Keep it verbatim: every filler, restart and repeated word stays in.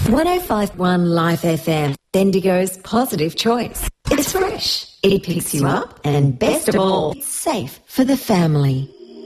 one oh five point one Life F M, Bendigo's positive choice. It's fresh, it picks you up, and best of all, it's safe for the family.